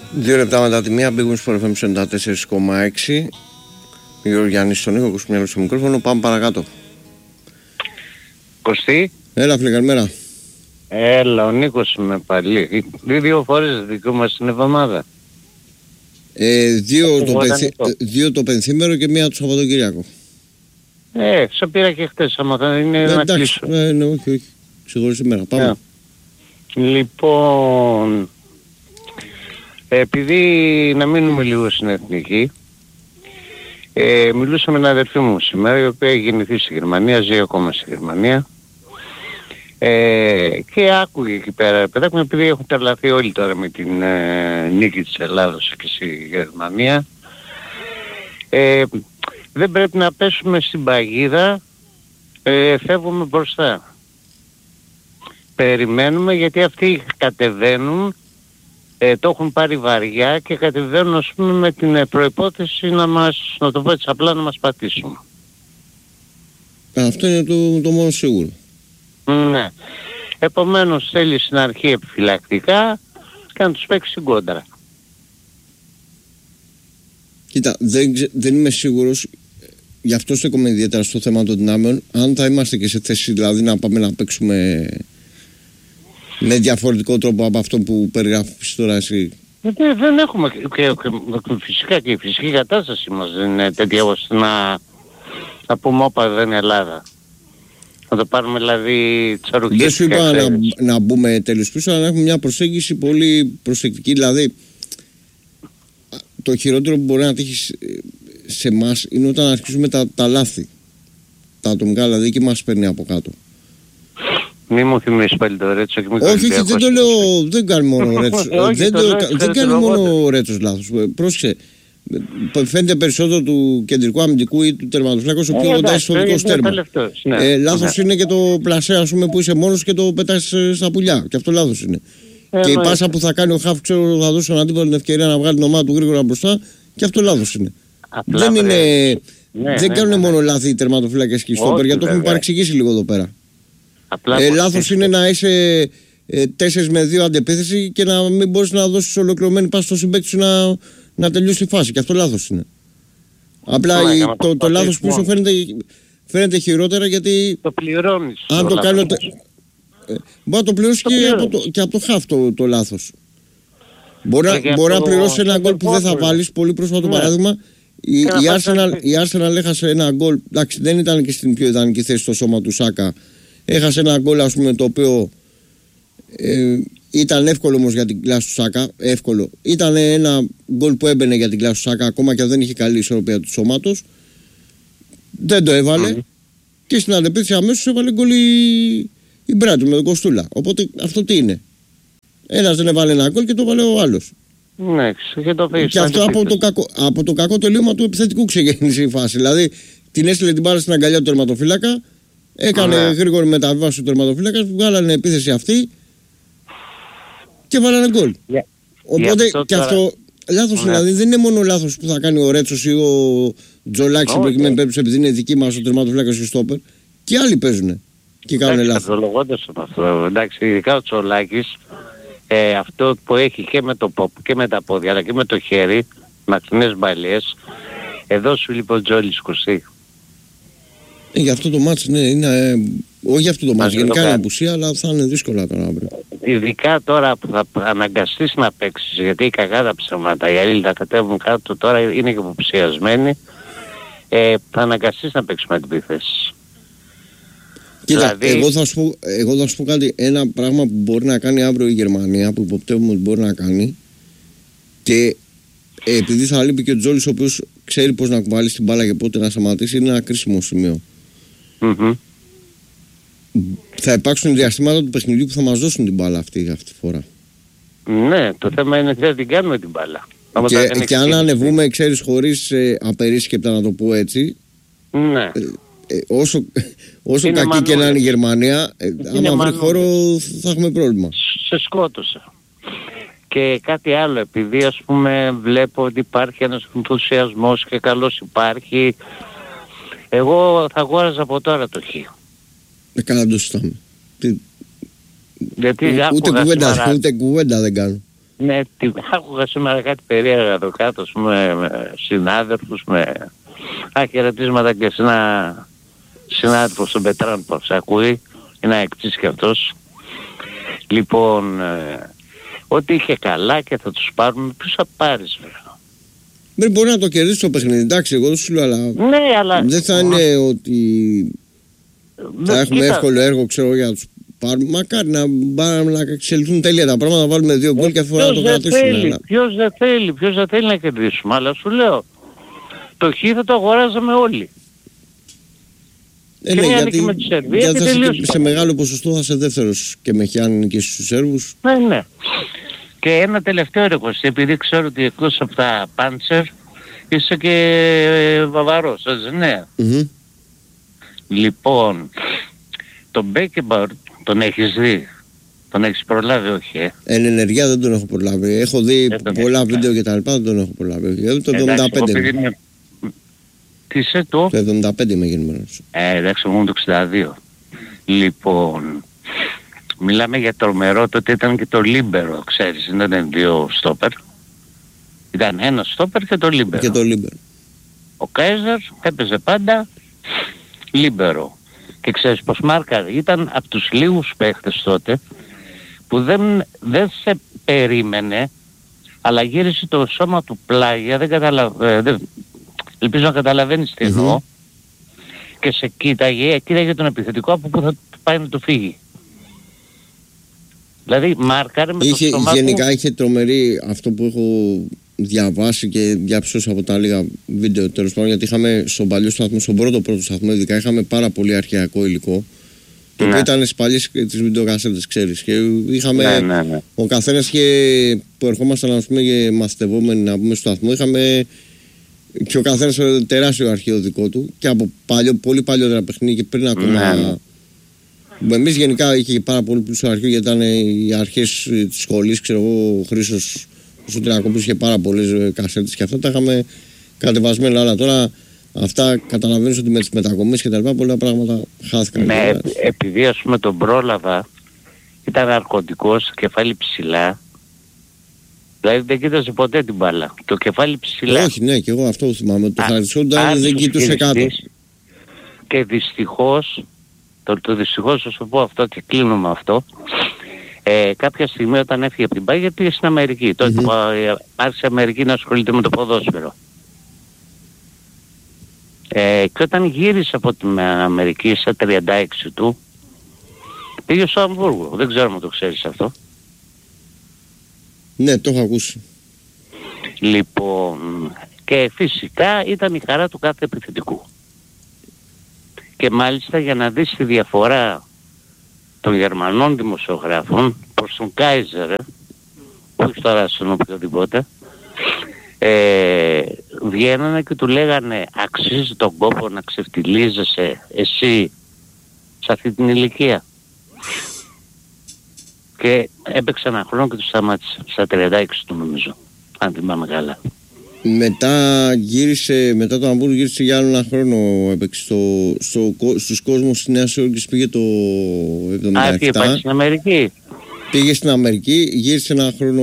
2 λεπτά μετά τη μία, μπήκουν στο FM 94,6. Γιώργο Γιάννης στον ήχο, Κωστή στο μικρόφωνο. Πάμε παρακάτω. Κωστή. Έλα, φίλε, καλημέρα. Έλα, ο Νίκος είμαι πάλι. 2 φορές δικό μας την εβδομάδα. 2 το πενθήμερο και 1 το Σαββατοκύριακο. Σε πήρα και χτες, άμα θα είναι να κλείσω. Ναι, όχι. Συγχωρείς σήμερα. Πάμε. Λοιπόν, επειδή να μείνουμε λίγο στην εθνική, μιλούσα με ένα αδερφή μου σήμερα, η οποία έχει γεννηθεί στη Γερμανία, ζει ακόμα στη Γερμανία, και άκουγε εκεί πέρα, παιδάκι μου, επειδή έχουν τρελαθεί όλοι τώρα με την νίκη της Ελλάδος και στη Γερμανία, δεν πρέπει να πέσουμε στην παγίδα, φεύγουμε μπροστά. Περιμένουμε, γιατί αυτοί κατεβαίνουν, το έχουν πάρει βαριά και κατεβαίνουν, ας πούμε, με την προϋπόθεση να το πω έτσι απλά, να μας πατήσουν. Αυτό είναι το μόνο σίγουρο. Ναι. Επομένως θέλει στην αρχή επιφυλακτικά και να τους παίξει την κόντρα. Κοίτα, δεν είμαι σίγουρος, γι' αυτό στέκομαι ιδιαίτερα στο θέμα των δυνάμεων, αν θα είμαστε και σε θέση δηλαδή να πάμε να παίξουμε με διαφορετικό τρόπο από αυτό που περιγράφεις τώρα εσύ. Δεν έχουμε φυσικά, και η φυσική κατάσταση μας δεν είναι τέτοια ώστε να πούμε όπα δεν είναι Ελλάδα. Να το πάρουμε δηλαδή τσαρουχίες. Δεν σου είπα να μπούμε τέλος πίσω, αλλά να έχουμε μια προσέγγιση πολύ προσεκτική. Δηλαδή το χειρότερο που μπορεί να τύχει σε εμάς είναι όταν αρχίζουμε τα λάθη, τα ατομικά δηλαδή, και μας παίρνει από κάτω. Μη μου θυμίσεις πάλι το Ρέτσο και μην όχι, δεν το λέω, δεν κάνει μόνο ο Ρέτσος. Δεν κάνει μόνο ο Ρέτσος λάθος. Πρόσεξε, φαίνεται περισσότερο του κεντρικού αμυντικού ή του τερματοφυλάκου, ο οποίο κοντά στο δικό τέρμα. Λάθος είναι και το πλασέ, ας πούμε, που είσαι μόνος και το πετάς στα πουλιά. Και αυτό λάθος είναι. Και η πάσα που θα κάνει ο Χαφ, ξέρω, θα δώσει στον αντίπαλο την ευκαιρία να βγάλει την ομάδα του γρήγορα μπροστά. Και αυτό λάθος είναι. Δεν είναι. Δεν κάνουν μόνο λάθη οι τερματοφυλάκες και οι στόπερ, γιατί το έχουμε παρεξηγήσει λίγο εδώ πέρα. Λάθος είναι να είσαι 4 με 2 αντεπίθεση και να μην μπορείς να δώσεις ολοκληρωμένη πάση στο συμπαίκτη σου να τελειώσει τη φάση. Και αυτό λάθος είναι. Απλά το λάθος που σου φαίνεται χειρότερα, γιατί το πληρώνεις. Αν το κάνει. Μπορεί να το πληρώσει και από το χαφ το λάθος. Μπορεί να πληρώσει ένα γκολ που δεν θα βάλεις. Πολύ πρόσφατο παράδειγμα. Η Arsenal έχασε ένα γκολ. Εντάξει, δεν ήταν και στην πιο ιδανική θέση στο σώμα του Σάκα. Έχασε ένα γκολ, ας πούμε, το οποίο ήταν εύκολο όμως για την κλάση του Σάκα. Εύκολο. Ήταν ένα γκολ που έμπαινε για την κλάση του Σάκα, ακόμα και αν δεν είχε καλή ισορροπία του σώματος. Δεν το έβαλε. Και στην αντεπίθεση αμέσως έβαλε γκολ η Μπράντου με τον Κοστούλα. Οπότε αυτό τι είναι? Ένας δεν έβαλε ένα γκολ και το έβαλε ο άλλος. Ναι, και αυτό από το κακό τελείωμα του επιθετικού ξεκίνησε η φάση. Δηλαδή την έστειλε την μπάλα στην αγκαλιά του τερματοφύλακα. Έκανε γρήγορη μεταβίβαση του τερματοφύλακα, βγάλανε επίθεση αυτή και βάλανε γκολ. Οπότε και αυτό λάθος, δηλαδή δεν είναι μόνο λάθος που θα κάνει ο Ρέτσος ή ο Τζολάκης, προκειμένου περίπτωση, επειδή είναι δική μας ο τερματοφύλακας και ο στόπερ, και άλλοι παίζουν και κάνουν λάθος. Κατολογώντας από αυτό, εντάξει, ειδικά ο Τζολάκης, αυτό που έχει και με το ποπ και με τα πόδια αλλά και με το χέρι, μακρινές μπαλιές, εδώ σου λείπει ο Τζόλης, Κωστή. Για αυτό το μάτς, ναι, είναι, όχι για αυτό το μάτς, γενικά είναι απουσία, αλλά θα είναι δύσκολα τώρα αύριο. Ειδικά τώρα που θα αναγκαστείς να παίξεις, γιατί η κακά ψέματα, οι άλλοι θα κατέβουν κάτω, τώρα είναι και υποψιασμένοι, θα αναγκαστείς να παίξεις με αντιπίθεση. Κοίτα, δηλαδή, εγώ θα σου πω κάτι, ένα πράγμα που μπορεί να κάνει αύριο η Γερμανία, που υποπτεύουμε ότι μπορεί να κάνει, και επειδή θα λείπει και ο Τζόλης, ο οποίος ξέρει πώς να κουβάλει την μπάλα και πότε να σταματήσει, είναι ένα κρίσιμο σημείο. Θα υπάρξουν διαστήματα του παιχνιδιού που θα μας δώσουν την μπάλα αυτή τη φορά. Ναι, το θέμα είναι ότι δεν την κάνουμε την μπάλα. Και αν ανεβούμε, ξέρεις, χωρίς απερίσκεπτα, να το πω έτσι, ναι. Όσο κακή και να είναι η Γερμανία, άμα βρει χώρο θα έχουμε πρόβλημα. Σε σκότωσα. Και κάτι άλλο, επειδή ας πούμε βλέπω ότι υπάρχει ένας ενθουσιασμός και καλός υπάρχει, εγώ θα αγόραζα από τώρα το χ. Καλά, το συστάμε. Γιατί ούτε κουβέντα δεν κάνω. Ναι, άκουγα σήμερα κάτι περίεργα εδώ κάτω, με συνάδελφους, με χαιρετίσματα και σε ένα συνάδελφο στον Πετράν που σε ακούει, είναι εκτής κι αυτός. Λοιπόν, ότι είχε καλά και θα τους πάρουμε, ποιος θα πάρεις βέβαια. Δεν μπορεί να το κερδίσει το παιχνίδι, εντάξει, εγώ δεν σου λέω, αλλά, ναι, αλλά δεν θα είναι ότι θα έχουμε εύκολο έργο, ξέρω, για να τους πάρουμε. Μακάρι να εξελιχθούν τέλεια τα πράγματα, να βάλουμε 2 γκολ και αυτό να το κρατήσουμε. Ποιος δεν θέλει να κερδίσουμε, αλλά σου λέω, το χ θα το αγοράζαμε όλοι. Ναι, γιατί με τη Σερβία και σε μεγάλο ποσοστό θα είσαι δεύτερος και με χιάνει και στους Σέρβους. Ναι. Και ένα τελευταίο ρεκόρ, επειδή ξέρω ότι εκτός από τα Πάντσερ είσαι και Βαβαρός, ναι. Λοιπόν, τον Μπέκεμπαουρ τον έχεις δει, τον έχεις προλάβει, όχι? Εν ενεργεία δεν τον έχω προλάβει. Έχω δει πολλά βίντεο και τα λοιπά, δεν τον έχω προλάβει. Το 75. Τι είσαι το? Το 75 είμαι γεννημένος. Εντάξει, εγώ το 62. Λοιπόν, μιλάμε για τρομερό, τότε ήταν και το Λίμπερο, ξέρεις, ήταν 2 στόπερ. Ήταν 1 στόπερ και το Λίμπερο. Ο Κάιζερ έπαιζε πάντα Λίμπερο. Και ξέρεις πως μάρκαρε, ήταν από τους λίγους παίχτες τότε που δεν σε περίμενε, αλλά γύρισε το σώμα του πλάγια, ελπίζω να καταλαβαίνεις τι εννοώ, και σε κοίταγε τον επιθετικό από που θα πάει να το φύγει. Δηλαδή μάρκαρε με το στόμα γενικά του. Είχε τρομερή, αυτό που έχω διαβάσει και διαψώσει από τα λίγα βίντεο, τέλος πάντων, γιατί είχαμε στον παλιό σταθμό, στον πρώτο σταθμό ειδικά, είχαμε πάρα πολύ αρχαιακό υλικό, το οποίο ήταν στις παλιές τις βιντεοκασέτες, ξέρεις, και είχαμε, ο καθένας είχε, που ερχόμασταν, ας πούμε, και μαθητευόμενοι να πούμε στο σταθμό, είχαμε και ο καθένας τεράστιο αρχείο δικό του και από πολύ παλιότερα παιχνίδια και πριν ακόμα. Εμείς γενικά είχε πάρα πολύ πλούσιο αρχείο, γιατί ήταν οι αρχές της σχολής, ξέρω εγώ, ο Χρήστος ο Σωτηρακόπουλος είχε πάρα πολλές κασέτες και αυτά τα είχαμε κατεβασμένα, αλλά τώρα αυτά καταλαβαίνεις ότι με τις μετακομίσεις και τα λοιπά πολλά πράγματα χάθηκαν. Ναι, επειδή ας πούμε τον πρόλαβα, ήταν ναρκωτικός, κεφάλι ψηλά, δηλαδή δεν κοίταζε ποτέ την μπάλα, το κεφάλι ψηλά. Όχι, ναι, και εγώ αυτό θυμάμαι, το χαρακτηριζόταν, δεν κοιτούσε κάτω. Και δυστυχώς, το δυστυχώς θα σου πω αυτό και κλείνω με αυτό, κάποια στιγμή όταν έφυγε από την Bayern πήγε στην Αμερική. Τότε άρχισε η Αμερική να ασχολείται με το ποδόσφαιρο. Και όταν γύρισε από την Αμερική στα 36 του, πήγε στο Αμβούργο. Δεν ξέρω αν το ξέρεις αυτό. Ναι, το έχω ακούσει. Λοιπόν, και φυσικά ήταν η χαρά του κάθε επιθετικού. Και μάλιστα για να δεις τη διαφορά των Γερμανών δημοσιογράφων προς τον Κάιζερ, όχι τώρα στον οποιοδήποτε, βγαίνανε και του λέγανε αξίζει τον κόπο να ξεφτιλίζεσαι εσύ σε αυτή την ηλικία? Και έπαιξε ένα χρόνο και του σταμάτησε στα 36 του, νομίζω, αν θυμάμαι καλά. Μετά το Αμβούργο γύρισε για άλλο ένα χρόνο, έπαιξε στους κόσμους της Νέας Υόρκης, πήγε το 77. Πήγε στην Αμερική. Πήγε στην Αμερική, γύρισε ένα χρόνο,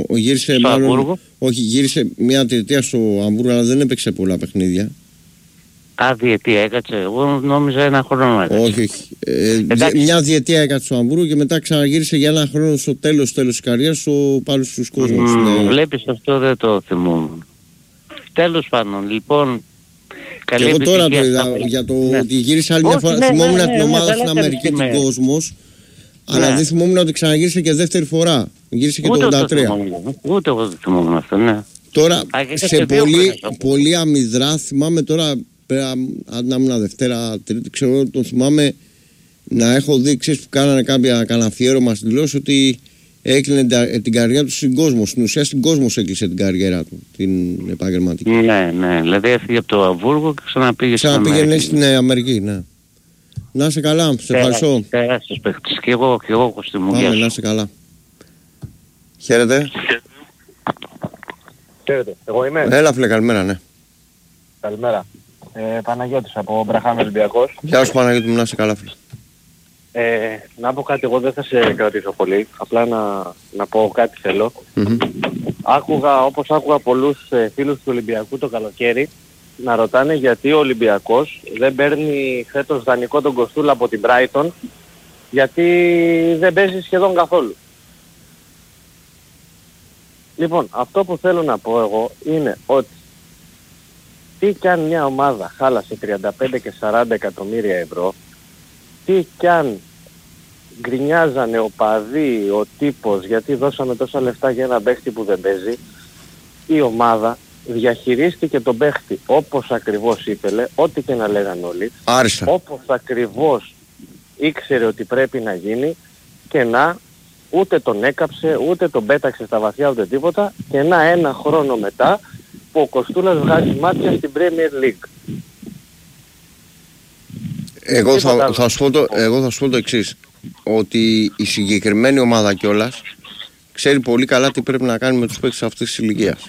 γύρισε μια τριετία στο Αμβούργο, αλλά δεν έπαιξε πολλά παιχνίδια. Διετία έκατσε, εγώ νόμιζα ένα χρόνο έκατσε. Όχι. Μια διετία έκατσε στο Αμβούργο και μετά ξαναγύρισε για ένα χρόνο στο τέλος της καριέρας πάλι στους κόσμους. Βλέπεις, αυτό δεν το θυμούμαι. Τέλος πάντων, λοιπόν, καλή και εγώ επιτυχία. τώρα το είδα για το ότι γύρισε άλλη μια φορά. Θυμόμουν την ομάδα στην Αμερική, την Κόσμος, αλλά δεν θυμόμουν ότι ξαναγύρισε και δεύτερη φορά. Γύρισε και το 83. Ούτε εγώ δεν θυμόμουν αυτό, ναι. Τώρα σε πολύ αμυδρά θυμάμαι τώρα, αν ήμουν Δευτέρα, Τρίτη, ξέρω, το θυμάμαι να έχω δει, ξέρεις, που κάνανε κανένα αφιέρωμα στην τηλεόραση, ότι έκλεινε την καριέρα του στην Κόσμο. Στην ουσία στην Κόσμο έκλεισε την καριέρα του, την επαγγελματική. Ναι, δηλαδή έφυγε από το Αμβούργο και ξαναπήγαινε στην Αμερική, ναι. Να είσαι καλά, σε ευχαριστώ. Τεράστιος παίκτης. Και εγώ Κωστή μου. Πάμε, να είσαι καλά. Χαίρετε. Χαίρετε, εγώ είμαι. Έλα φίλε, καλημέρα, ναι. Καλημέρα. Παναγιώτης από Μπραχάμι Ολυμπιακός. Γεια σου Παναγιώτη μου, να είσαι καλά φίλε. Να πω κάτι, εγώ δεν θα σε κρατήσω πολύ, απλά να πω κάτι θέλω. Όπως άκουγα πολλούς φίλους του Ολυμπιακού το καλοκαίρι να ρωτάνε γιατί ο Ολυμπιακός δεν παίρνει φέτος δανεικό τον Κοστούλα από την Brighton, γιατί δεν παίζει σχεδόν καθόλου. Λοιπόν, αυτό που θέλω να πω εγώ είναι ότι τι κι αν μια ομάδα χάλασε 35 και 40 εκατομμύρια ευρώ, τι κι αν γκρινιάζανε ο παδί, ο τύπος, γιατί δώσαμε τόσα λεφτά για ένα παίχτη που δεν παίζει, η ομάδα διαχειρίστηκε τον παίχτη όπως ακριβώς ήθελε, ό,τι και να λέγαν όλοι, όπως ακριβώς ήξερε ότι πρέπει να γίνει, και ούτε τον έκαψε, ούτε τον πέταξε στα βαθιά, ούτε τίποτα, και ένα χρόνο μετά που ο Κοστούλας βγάζει μάτια στην Premier League. Εγώ θα σου πω το εξής, ότι η συγκεκριμένη ομάδα κιόλας ξέρει πολύ καλά τι πρέπει να κάνει με τους παίκτες αυτής της ηλικίας.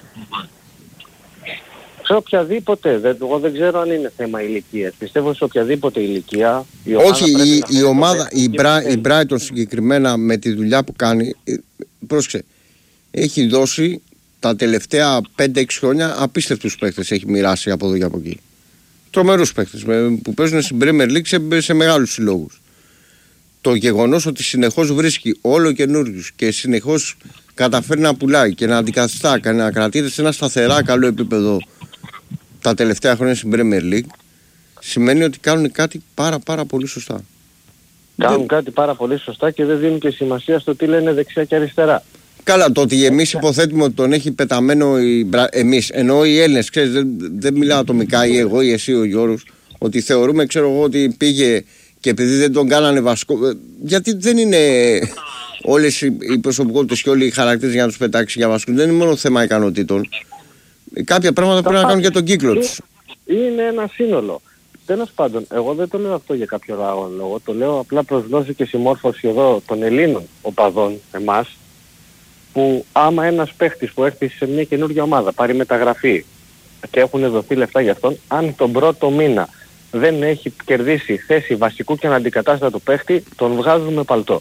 Σε οποιαδήποτε, εγώ δεν ξέρω αν είναι θέμα ηλικίας. Πιστεύω σε οποιαδήποτε ηλικία η ομάδα, η Brighton συγκεκριμένα με τη δουλειά που κάνει, πρόσεξε, έχει δώσει τα τελευταία 5-6 χρόνια απίστευτους παίκτες, έχει μοιράσει από εδώ και από εκεί. Τρομερούς παίκτες που παίζουν στην Premier League σε μεγάλους συλλόγους. Το γεγονός ότι συνεχώς βρίσκει όλο καινούριους και συνεχώς καταφέρει να πουλάει και να αντικαθιστά και να κρατείται σε ένα σταθερά καλό επίπεδο τα τελευταία χρόνια στην Premier League, σημαίνει ότι κάνουν κάτι πάρα πολύ σωστά. Κάνουν κάτι πάρα πολύ σωστά και δεν δίνουν και σημασία στο τι λένε δεξιά και αριστερά. Καλά, το ότι εμείς υποθέτουμε ότι τον έχει πεταμένο εμείς, ενώ οι Έλληνες, ξέρεις, δεν μιλάω ατομικά, ή εγώ ή εσύ ο Γιώργος, ότι θεωρούμε, ξέρω εγώ, ότι πήγε και επειδή δεν τον κάνανε βασικό, γιατί δεν είναι όλες οι προσωπικότητες και όλοι οι χαρακτήρες για να τους πετάξει για βασικό, δεν είναι μόνο θέμα ικανοτήτων. Κάποια πράγματα πρέπει να κάνουν και τον κύκλο τους. Είναι ένα σύνολο. Τέλος πάντων, εγώ δεν το λέω αυτό για κάποιο λόγο, το λέω απλά προς γνώση και συμμόρφωση εδώ των Ελλήνων οπαδών, εμάς, που άμα ένας παίχτης που έρθει σε μια καινούργια ομάδα πάρει μεταγραφή και έχουν δοθεί λεφτά για αυτόν, αν τον πρώτο μήνα δεν έχει κερδίσει θέση βασικού και αναντικατάστατου παίχτη, τον βγάζουν με παλτό.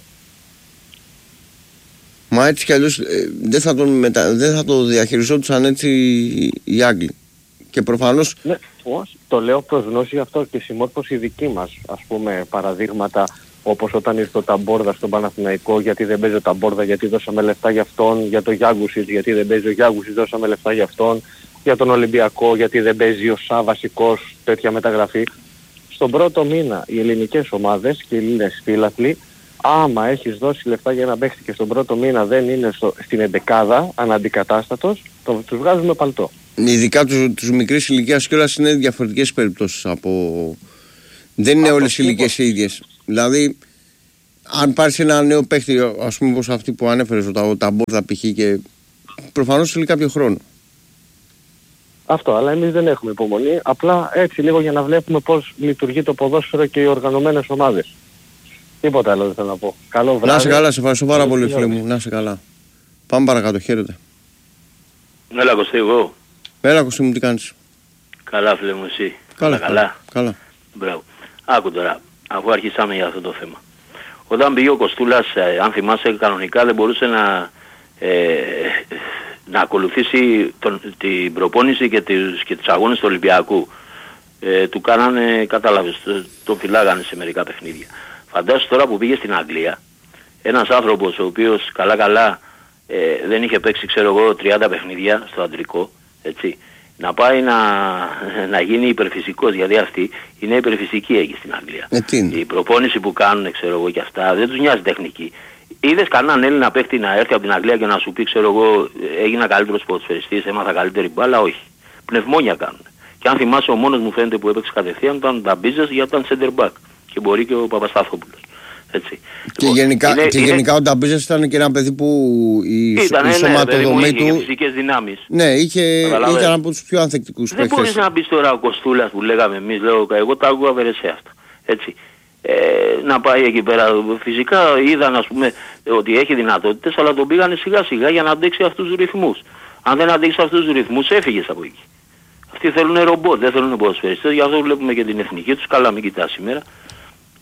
Μα έτσι κι αλλιώς δεν θα το διαχειριζόντουσαν έτσι οι Άγγλοι. Και προφανώς... Ναι, το λέω προς γνώση αυτό και συμμόρφωση δική μας. Ας πούμε παραδείγματα όπως όταν ήρθε ο Ταμπόρδα στον Παναθηναϊκό, γιατί δεν παίζει ο Ταμπόρδα, γιατί δώσαμε λεφτά για αυτόν, για τον Γιάγκουσιτς, γιατί δεν παίζει ο Γιάγκουσιτς, δώσαμε λεφτά για αυτόν, για τον Ολυμπιακό, γιατί δεν παίζει ο Σα βασικός, τέτοια μεταγραφή. Στον πρώτο μήνα οι ελληνικές ομάδες και οι Έλληνες φίλαθλοι, άμα έχεις δώσει λεφτά για ένα παίχτη και στον πρώτο μήνα δεν είναι στην εντεκάδα αναντικατάστατος, τους βγάζουμε παλτό. Ειδικά τους μικρής ηλικίας κιόλας είναι διαφορετικές περιπτώσεις από... Δεν είναι όλες οι ηλικίες οι ίδιες. Δηλαδή, αν πάρεις ένα νέο παίχτη, ας πούμε όπως αυτή που ανέφερες, ο Ταμπόρδα π.χ. και προφανώς θέλει κάποιο χρόνο. Αυτό, αλλά εμείς δεν έχουμε υπομονή. Απλά έτσι λίγο για να βλέπουμε πώς λειτουργεί το ποδόσφαιρο και οι οργανωμένες ομάδες. Τίποτα άλλο δεν θέλω να πω. Καλό βράδυ. Να είσαι καλά, σε ευχαριστώ πάρα πολύ φίλε μου. Να είσαι καλά. Πάμε παρακάτω, χαίρετε. Έλα Κωστή, εγώ. Έλα Κωστή μου, τι κάνεις? Καλά φίλε μου, εσύ? Καλά. Μπράβο. Άκου τώρα, αφού αρχίσαμε για αυτό το θέμα. Όταν πήγε ο Κωστούλας, αν θυμάσαι κανονικά δεν μπορούσε να ακολουθήσει την προπόνηση και τους αγώνες του Ολυμπιακού. Του κάνανε, κατάλαβες, το φυλάγανε σε μερικά παιχνίδια. Φαντάσου τώρα που πήγε στην Αγγλία, ένας άνθρωπος ο οποίος καλά δεν είχε παίξει, ξέρω εγώ, 30 παιχνίδια στο αντρικό, έτσι, να πάει να γίνει υπερφυσικός, γιατί αυτή είναι υπερφυσική εκεί στην Αγγλία. Η προπόνηση που κάνουν, ξέρω εγώ, και αυτά δεν τους νοιάζει τεχνική. Είδες κανέναν Έλληνα παίχτη να έρθει από την Αγγλία και να σου πει, ξέρω εγώ, έγινα καλύτερος ποδοσφαιριστής, έμαθα καλύτερη μπάλα? Όχι. Πνευμόνια κάνουν. Και αν θυμάσαι, ο μόνος μου φαίνεται που έπαιξε κατευθείαν ήταν ο Νταμπίζας, γιατί ήταν center back. Και μπορεί και ο Παπασταθόπουλος. Έτσι. Και γενικά ο Νταμπίζας ήταν και ένα παιδί που η σωματοδομή του... Είχε φυσικές δυνάμεις. Ναι, ήταν από τους πιο ανθεκτικούς παίκτες. Δεν μπορείς να μπεις τώρα ο Κωστούλας που λέγαμε εμείς, λέω, εγώ τα άκουγα βερεσέ αυτά. Έτσι. Να πάει εκεί πέρα. Φυσικά είδαν, ας πούμε, ότι έχει δυνατότητες, αλλά τον πήγανε σιγά σιγά για να αντέξει αυτούς τους ρυθμούς. Αν δεν αντέξει αυτούς τους ρυθμούς, έφυγες από εκεί. Αυτοί θέλουν ρομπότ, δεν θέλουν ποδοσφαιριστές, γι' αυτό βλέπουμε και την εθνική τους. Καλά, μην κοιτάς σήμερα.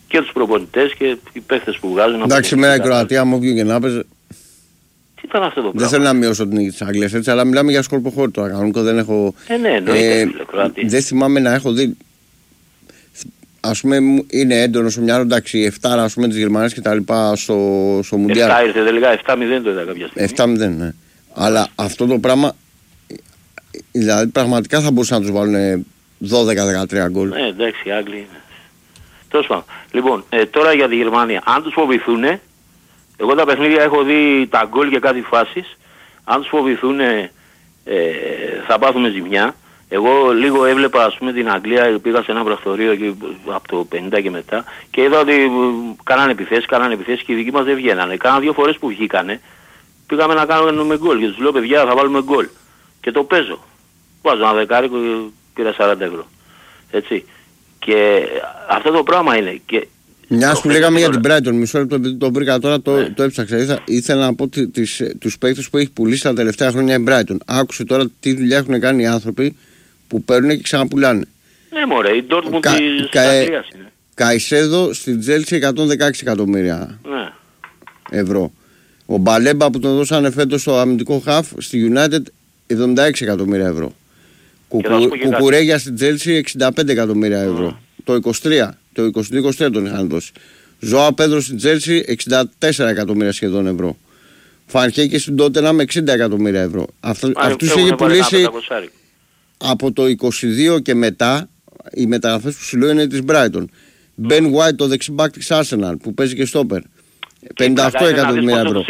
και τους προπονητές και οι παίχτες που βγάζουν. Εντάξει, σήμερα η Κροατία μου βγήκε να παίζει. Τι ήταν αυτό το πράγμα. Δεν θέλω να μειώσω την νίκη της Αγγλίας έτσι, αλλά μιλάμε για σκορποχώρη τώρα. Κανονικό δεν έχω. Ναι, εννοείται, Κροατία. Δεν θυμάμαι να έχω δει. Ας πούμε είναι έντονο στο μυαλό, εντάξει, 7 ας πούμε της Γερμανίας και τα λοιπά στο Μουντιάλ. 7 ήρθε τελικά, 7-0 το είδα κάποια στιγμή. 7-0, ναι. Αλλά αυτό το πράγμα, δηλαδή πραγματικά θα μπορούσαν να τους βάλουν 12-13 γκολ. Ναι, εντάξει, οι Άγγλοι είναι. Τέλος πάντων. Λοιπόν, τώρα για τη Γερμανία. Αν τους φοβηθούν, εγώ τα παιχνίδια έχω δει τα γκολ και κάτι φάσεις. Αν τους φοβηθούν, θα πάθουμε ζημιά. Εγώ λίγο έβλεπα, ας πούμε, την Αγγλία, πήγα σε ένα πρακτορείο εκεί από το 50 και μετά και είδα ότι κάνανε επιθέσεις και οι δικοί μας δεν βγαίνανε. Κάνα 2 φορές που βγήκανε, πήγαμε να κάνουμε γκολ και τους λέω παιδιά θα βάλουμε γκολ. Και το παίζω. Βάζω ένα δεκάρικο και πήρα 40 ευρώ. Έτσι. Και αυτό το πράγμα είναι. Και μια που λέγαμε για την Brighton, μισό λεπτό επειδή το βρήκα τώρα, το έψαξα. Ήθελα να πω τους παίκτες που έχει πουλήσει τα τελευταία χρόνια η Brighton. Άκουσε τώρα τι δουλειά έχουν κάνει οι άνθρωποι που παίρνουν και ξαναπουλάνε. Ναι, μωρέ, η Dortmund της Αγγλίας είναι. Καϊσέδο στην Chelsea 116 εκατομμύρια ευρώ. Ο Μπαλέμπα που τον δώσανε φέτος στο αμυντικό χαφ στη United 76 εκατομμύρια ευρώ. Κουκουρέγια στην Chelsea 65 εκατομμύρια ευρώ. Το 22-23 τον είχαν δώσει. Ζωά Πέδρο στην Chelsea 64 εκατομμύρια σχεδόν ευρώ. Φανχέκη στην Tottenham 60 εκατομμύρια ευρώ. Αυτούς είχε πουλήσει από το 22 και μετά. Οι μεταγραφές που σου λέω είναι της Brighton. Ben White, το δεξιμπάκ της Arsenal που παίζει και στόπερ, 58 εκατομμύρια ευρώ.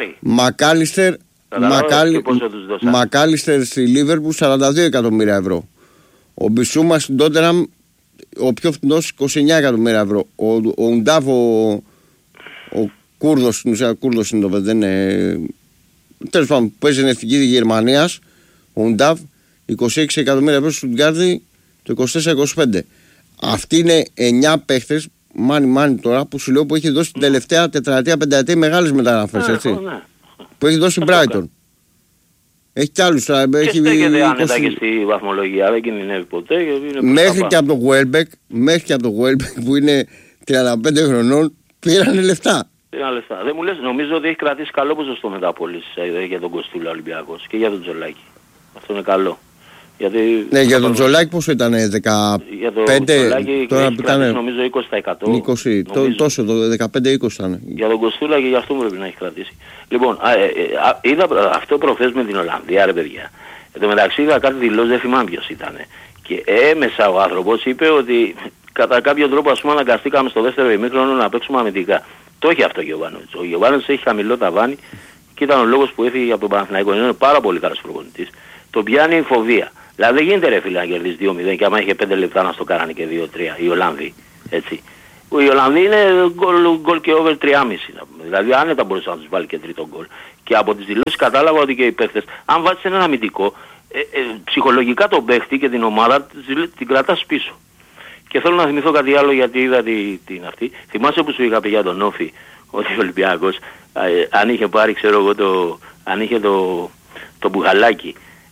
Μακάλιστερ στη Liverpool 42 εκατομμύρια ευρώ. Ο Μπισούμα στην Tottenham ο πιο φθηνός 29 εκατομμύρια ευρώ. Ο Ουντάβ, ο Κούρδος, στην ουσία Κούρδος είναι το παιδί, δεν είναι. Τέλος πάντων, που παίζει στην Εθνική Γερμανίας, ο Ουντάβ 26 εκατομμύρια ευρώ στο Στουτγκάρδι το 24-25. Αυτοί είναι 9 παίχτες, μάνι τώρα, που σου λέω που έχει δώσει την τελευταία τετραετία, πενταετία μεγάλες μεταγραφές, έτσι. Που έχει δώσει Brighton. Έχει κι άλλους. Και στέκεται άνετα και στη βαθμολογία, δεν κινδυνεύει ποτέ. Μέχρι και από το Welbeck που είναι 35 χρονών πήρανε λεφτά. Δεν μου λες, νομίζω ότι έχει κρατήσει καλό ποσοστό μεταπόλησης για τον Κωστούλα Ολυμπιακός και για τον Τζολάκη. Αυτό είναι καλό. Γιατί ναι, για τον Τζολάκη πόσο ήταν, 15, για τον Τζολάκη τώρα έχει κρατήσει νομίζω 20%. Τόσο, το 15-20 ήταν. Για τον Κωστούλα και για αυτό πρέπει να έχει κρατήσει. Λοιπόν, είδα αυτό προχθές με την Ολλανδία, ρε παιδιά. Εν τω μεταξύ είδα κάτι δηλώσει, δεν θυμάμαι ποιος ήταν. Και έμεσα ο άνθρωπος είπε ότι κατά κάποιο τρόπο ας πούμε αναγκαστήκαμε στο δεύτερο ημίχρονο να παίξουμε αμυντικά. Το έχει αυτό ο Γιωβάνοβιτς. Ο Γιωβάνοβιτς έχει χαμηλό ταβάνι και ήταν ο λόγος που έφυγε από τον Παναθηναϊκό. Είναι πάρα πολύ καλός προπονητής. Το πιάνει η φοβία. Δηλαδή δεν γίνεται ρε φίλε να κερδίσει 2-0 και άμα είχε 5 λεπτά να στο κάνανε και 2-3 οι Ολλανδοί. Έτσι. Οι Ολλανδοί είναι γκολ και over 3,5. Δηλαδή άνετα μπορούσε να τους βάλει και τρίτο γκολ. Και από τις δηλώσεις κατάλαβα ότι και οι παίχτες, αν βάζεις έναν αμυντικό, ψυχολογικά τον παίχτη και την ομάδα την κρατάς πίσω. Και θέλω να θυμηθώ κάτι άλλο γιατί είδα την αυτή. Θυμάσαι που σου είχα πει για τον Όφη ότι ο Ολυμπιακός αν είχε πάρει ξέρω εγώ αν είχε το Μπουγαλάκι,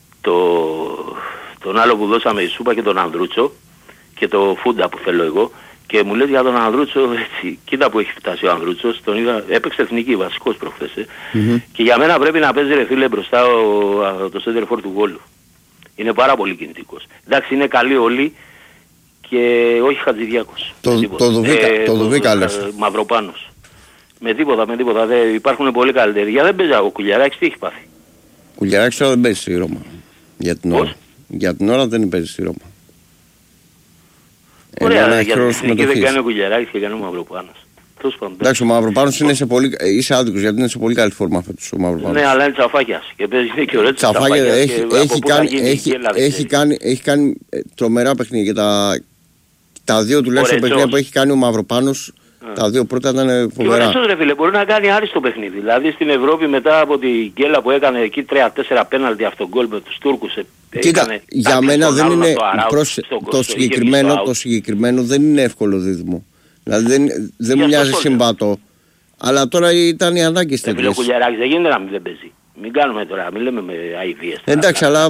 τον άλλο που δώσαμε η Σούπα και τον Ανδρούτσο και το Φούντα που θέλω εγώ και μου λέει για τον Ανδρούτσο έτσι, κοίτα που έχει φτάσει ο Ανδρούτσος, τον είδα, έπαιξε εθνική βασικός προχθές και για μένα πρέπει να παίζει ρε φίλε μπροστά το σέντερφορ του Βόλου. Είναι πάρα πολύ κινητικός. Εντάξει είναι καλοί όλοι και όχι Χατζηδιάκος. Το Δουβίκα λες. Μαυροπάνος. Με τίποτα. Υπάρχουν πολύ καλύτεροι. Για δεν παίζει ο Κουλιαράκης, τι έχει πάθει. Κουλιαράκης τώρα δεν παίζει στη Ρώμα. Για την ώρα δεν παίζει στη Ρώμα. Ωραία, για την εθνική δεν κάνει ο Κουλιαράκης και κάνει ο Μαυροπάνος. Εντάξει, ο Μαυροπάνος είσαι άδικος γιατί είναι σε πολύ καλή φόρμα φέτος ο Μαυροπάνος. Ναι, αλλά είναι τσαφάκιας και παίζει και ωραίο τσαφάκιας. Έχει κάνει τρομερά παιχνίδια. Τα δύο τουλάχιστον παιχνίδια που έχει κάνει ο Μαυροπάνος, τα δύο πρώτα ήταν φοβερά. Και ρε φίλε, μπορεί να κάνει άριστο παιχνίδι. Δηλαδή στην Ευρώπη μετά από την γκέλα που έκανε εκεί 3-4 πέναλτι αυτόν γκολ με τους Τούρκους. Κοίτα, για μένα δεν είναι το συγκεκριμένο δεν είναι εύκολο δίδυμο. Δηλαδή δεν μου μοιάζει συμβατό. Αλλά τώρα ήταν οι ανάγκες τέτοιες. Ο Κουλιαράκης δεν γίνεται να μην παίζει. Μην κάνουμε τώρα, μην λέμε με αηδίες. Εντάξει, αλλά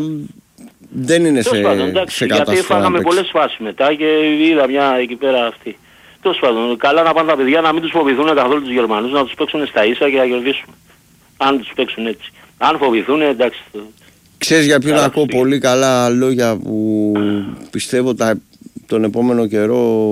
δεν είναι σε κατάσταση. Γιατί φάγαμε πολλές φάσεις μετά και είδα μια εκεί πέρα αυτή. Τόσο πάντων, καλά να πάνε τα παιδιά να μην τους φοβηθούν καθόλου τους Γερμανούς, να τους παίξουν στα ίσα και να κερδίσουν. Αν τους παίξουν έτσι. Αν φοβηθούν, εντάξει. Ξέρεις για ποιον ακούω πολύ καλά λόγια που πιστεύω τον επόμενο καιρό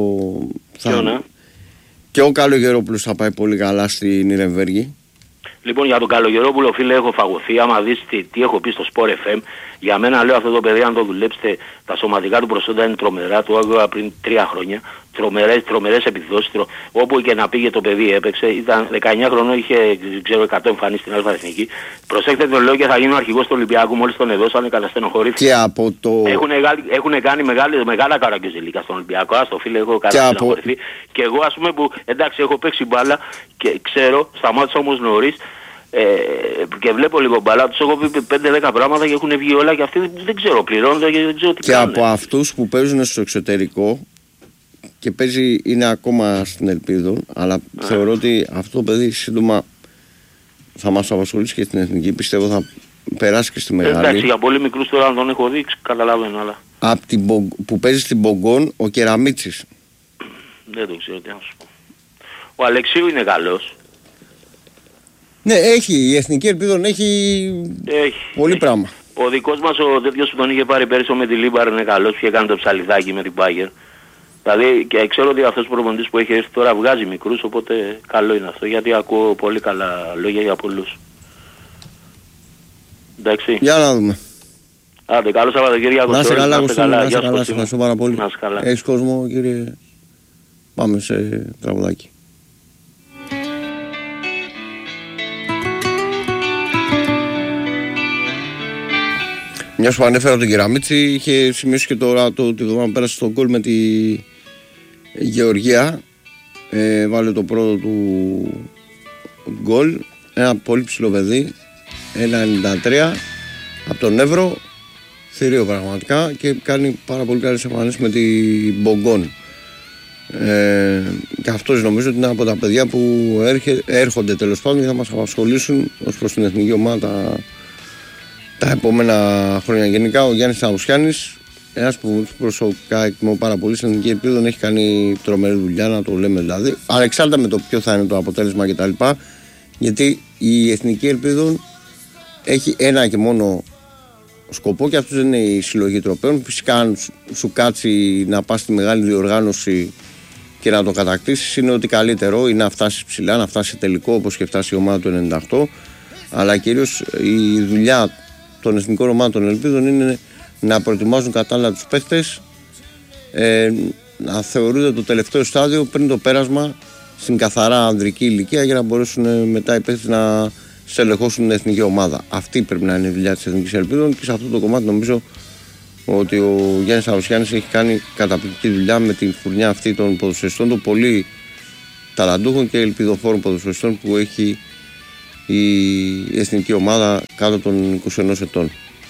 και ο Καλογερόπουλος θα πάει πολύ καλά στη Νιρεμβέργη. Λοιπόν, για τον Καλογερόπουλο, φίλε, έχω φαγωθεί. Άμα δεις τι έχω πει στο Sport FM, για μένα λέω αυτό το παιδί, αν το δουλέψετε, τα σωματικά του προσόντα είναι τρομερά. Το έγραφα πριν 3 χρόνια. Τρομερές επιδόσεις. Όπου και να πήγε το παιδί έπαιξε. Ήταν 19 χρονών, είχε 100 εμφανίσεις στην Αλφα Εθνική. Προσέξτε το λέω και θα γίνει ο αρχηγός του Ολυμπιακού. Μόλις τον εδώσανε, καταστενοχωρήθηκε. Και από το... Έχουν κάνει μεγάλα καραγκιόζηλικα στον Ολυμπιακό. Ας το φίλε, έχω καταστενοχωρηθεί. Και εγώ, ας πούμε, που εντάξει, έχω παίξει μπάλα και ξέρω, σταμάτησα όμως νωρίς. Και βλέπω λίγο μπαλά, τους έχω πει 5-10 πράγματα και έχουν βγει όλα και αυτοί δεν ξέρω, πληρώνονται και δεν ξέρω τι κάνουν. Και από αυτούς που παίζουν στο εξωτερικό και παίζει είναι ακόμα στην Ελπίδο, αλλά θεωρώ ότι αυτό το παιδί σύντομα θα μας απασχολήσει και στην Εθνική, πιστεύω θα περάσει και στη Μεγάλη. Εντάξει, για πολύ μικρούς τώρα αν τον έχω δει, καταλαβαίνω, αλλά... Από που παίζει στην Μπογκόν, ο Κεραμίτσης. Δεν το ξέρω τι να σου πω. Ο Αλεξίου είναι καλός. Ναι, η Εθνική Ελπίδων έχει πολύ πράγμα. Ο δικός μας ο τέτοιος που τον είχε πάρει πέρυσι με τη Λίμπαρ είναι καλός, είχε κάνει το ψαλιδάκι με την Μπάγκερ. Δηλαδή και ξέρω ότι αυτός ο προπονητής που έχει έρθει τώρα βγάζει μικρούς, οπότε καλό είναι αυτό, γιατί ακούω πολύ καλά λόγια για πολλούς. Εντάξει. Για να δούμε. Άντε, καλό Σαββατοκύριακο. Να είστε καλά, να είστε καλά, ευχαριστώ πάρα πολύ. Έχεις κόσμο, κύριε. Πάμε σε τραγουδάκι. Μια που ανέφερα τον Κεραμίτσι, είχε σημειώσει και τώρα τη βδομάδα που πέρασε στο γκολ με τη Γεωργία. Βάλε το πρώτο του γκολ. Ένα πολύ ψηλό παιδί, 1,93 από τον Εύρο. Θηρίο πραγματικά και κάνει πάρα πολύ καλές εμφανίσεις με την Μπογκόν. Και αυτός νομίζω ότι είναι από τα παιδιά που έρχονται τέλος πάντων και θα μας απασχολήσουν ως προς την εθνική ομάδα τα επόμενα χρόνια. Γενικά ο Γιάννης Ταουσιάννης, ένας που προσωπικά εκτιμώ πάρα πολύ στην Εθνική Ελπίδα, έχει κάνει τρομερή δουλειά, να το λέμε δηλαδή, ανεξάρτητα με το ποιο θα είναι το αποτέλεσμα κτλ. Γιατί η Εθνική Ελπίδα έχει ένα και μόνο σκοπό και αυτός δεν είναι η συλλογή τροπέων. Φυσικά αν σου κάτσει να πας στη μεγάλη διοργάνωση και να το κατακτήσεις, είναι ότι καλύτερο είναι να φτάσεις ψηλά, να φτάσεις τελικό όπως και φτάσει η ομάδα του 98, αλλά κυρίως η δουλειά των εθνικών ομάδων των Ελπίδων είναι να προετοιμάζουν κατάλληλα τους παίχτες, να θεωρούνται το τελευταίο στάδιο πριν το πέρασμα στην καθαρά ανδρική ηλικία για να μπορέσουν μετά οι παίχτες να στελεχώσουν την εθνική ομάδα. Αυτή πρέπει να είναι η δουλειά της Εθνικής Ελπίδων και σε αυτό το κομμάτι νομίζω ότι ο Γιάννης Ταουσιάννης έχει κάνει καταπληκτική δουλειά με την φουρνιά αυτή των ποδοσφαιριστών, των πολύ ταλαντούχων και ελπιδοφόρων ποδοσφαιριστών που έχει η εθνική ομάδα κάτω των 21 ετών.